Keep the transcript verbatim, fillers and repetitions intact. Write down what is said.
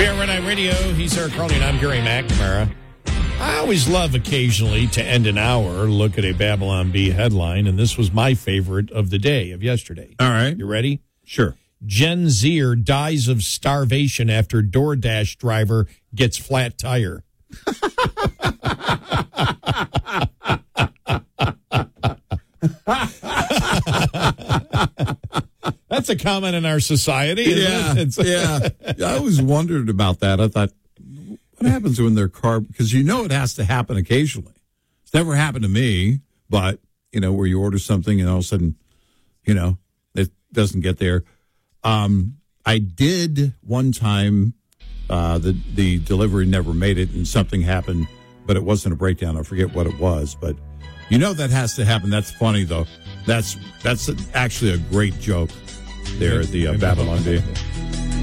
We are Red Eye Radio. He's Eric Carly, and I'm Gary McNamara. I always love occasionally to end an hour, look at a Babylon Bee headline, and this was my favorite of the day, of yesterday. All right. You ready? Sure. Gen Zer dies of starvation after DoorDash driver gets flat tire. That's a comment in our society, isn't Yeah, it? It's, yeah. I always wondered about that. I thought, what happens when they're carb? Because you know it has to happen occasionally. It's never happened to me, but, you know, where you order something and all of a sudden, you know, it doesn't get there. Um, I did one time, uh, the, the delivery never made it and something happened, but it wasn't a breakdown. I forget what it was, but you know that has to happen. That's funny, though. That's that's actually a great joke there at the uh, Babylon Bee.